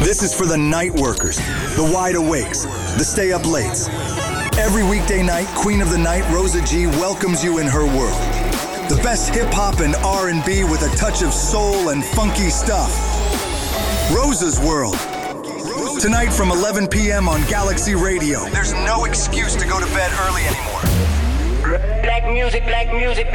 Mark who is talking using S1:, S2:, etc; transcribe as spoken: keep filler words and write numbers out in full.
S1: This is for the night workers, the wide awakes, the stay up lates. Every weekday night, Queen of the Night, Rosa G, welcomes you in her world. The best hip-hop and R and B with a touch of soul and funky stuff. Rosa's World. Tonight from eleven p.m. on Galaxy Radio. There's no excuse to go to bed early anymore.
S2: Black music, black music.